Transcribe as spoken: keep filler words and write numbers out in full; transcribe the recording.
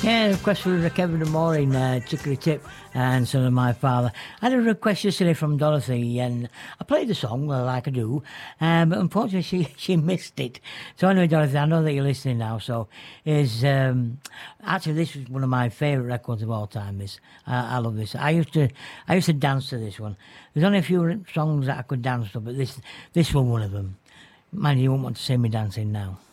Yeah, a request for Kevin and Maureen, uh, Chicory Tip, and Son of My Father. I had a request yesterday from Dorothy, and I played the song, well, like I do, um, but unfortunately she, she missed it. So anyway, Dorothy, I know that you're listening now, so is um, actually this is one of my favourite records of all time. This I, I love this. I used to I used to dance to this one. There's only a few songs that I could dance to, but this this was one of them. Man, you won't want to see me dancing now.